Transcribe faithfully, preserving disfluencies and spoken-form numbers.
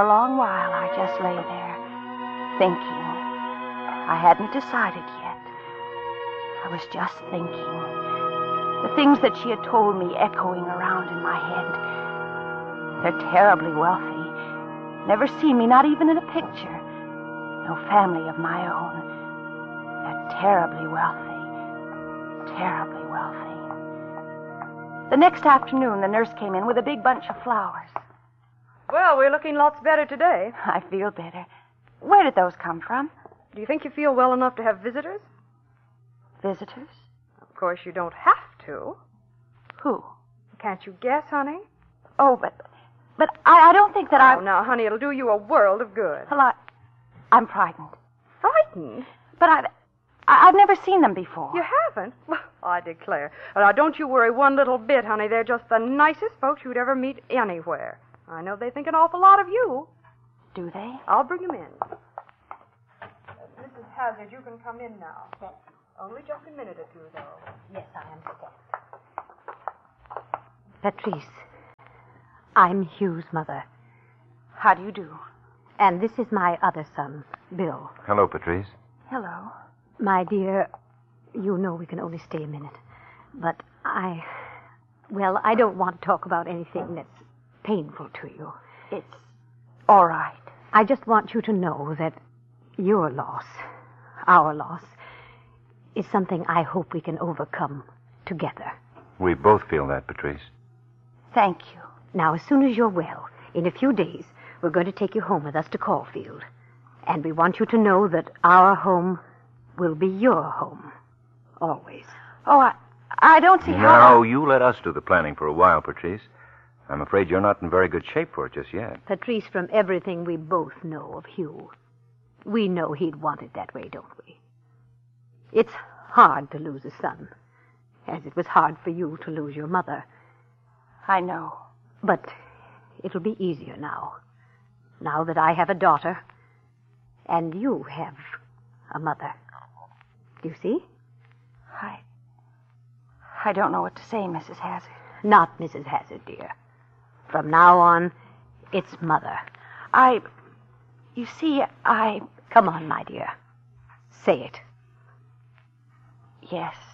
A long while I just lay there, thinking. I hadn't decided yet. I was just thinking. The things that she had told me echoing around in my head. They're terribly wealthy. Never seen me, not even in a picture. No family of my own. They're terribly wealthy. Terribly wealthy. The next afternoon, the nurse came in with a big bunch of flowers. Well, we're looking lots better today. I feel better. Where did those come from? Do you think you feel well enough to have visitors? Visitors? Of course, you don't have to. Who? Can't you guess, honey? Oh, but but I, I don't think that I... Oh, now, honey, it'll do you a world of good. Well, I, I'm frightened. Frightened? But I've, I- I've never seen them before. You haven't? Well, I declare. Now, don't you worry one little bit, honey. They're just the nicest folks you'd ever meet anywhere. I know they think an awful lot of you. Do they? I'll bring them in. Uh, Missus Hazard, you can come in now. Yes. Only just a minute or two, though. Yes, I understand. Patrice, I'm Hugh's mother. How do you do? And this is my other son, Bill. Hello, Patrice. Hello. My dear, you know we can only stay a minute. But I... Well, I don't want to talk about anything that's painful to you. It's all right. I just want you to know that your loss, our loss, is something I hope we can overcome together. We both feel that, Patrice. Thank you. Now, as soon as you're well, in a few days, we're going to take you home with us to Caulfield. And we want you to know that our home will be your home. Always. Oh, I, I don't see how... No, you let us do the planning for a while, Patrice. I'm afraid you're not in very good shape for it just yet. Patrice, from everything we both know of Hugh, we know he'd want it that way, don't we? It's hard to lose a son, as it was hard for you to lose your mother. I know. But it'll be easier now. Now that I have a daughter, and you have a mother. Do you see? I... I don't know what to say, Missus Hazard. Not Missus Hazard, dear. From now on, it's Mother. I... You see, I... Come on, my dear. Say it. Yes.